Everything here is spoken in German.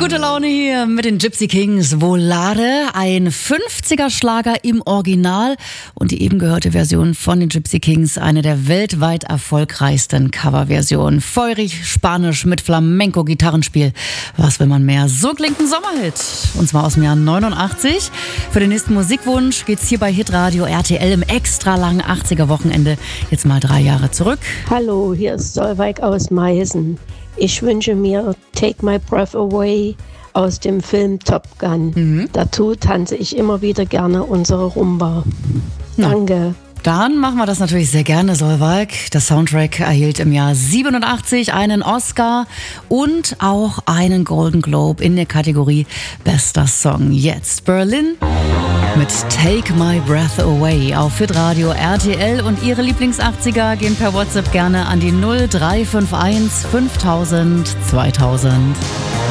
Gute Laune hier mit den Gypsy Kings. Volare, ein 50er-Schlager im Original und die eben gehörte Version von den Gypsy Kings, eine der weltweit erfolgreichsten Coverversionen. Feurig, spanisch mit Flamenco-Gitarrenspiel. Was will man mehr? So klingt ein Sommerhit. Und zwar aus dem Jahr 89. Für den nächsten Musikwunsch geht's hier bei Hitradio RTL im extra langen 80er-Wochenende. Jetzt mal 3 Jahre zurück. Hallo, hier ist Solveig aus Meißen. Ich wünsche mir Take My Breath Away aus dem Film Top Gun. Dazu tanze ich immer wieder gerne unsere Rumba. Danke. Dann machen wir das natürlich sehr gerne, Solveig. Der Soundtrack erhielt im Jahr 87 einen Oscar und auch einen Golden Globe in der Kategorie Bester Song. Jetzt Berlin mit Take My Breath Away auf Hitradio RTL und Ihre Lieblings-80er gehen per WhatsApp gerne an die 0351 5000 2000.